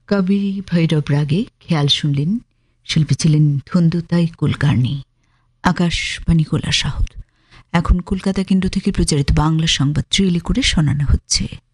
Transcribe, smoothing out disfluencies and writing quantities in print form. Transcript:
কাবেরী ভৈরব রাগে খেয়াল শুনলেন। শিল্পী ছিলেন ধন্দুতাই কুলকার্নি। আকাশবাণী কোলা শহর। এখন কলকাতা কেন্দ্র থেকে প্রচারিত বাংলা সংবাদ ত্রিলি করে শোনানো হচ্ছে।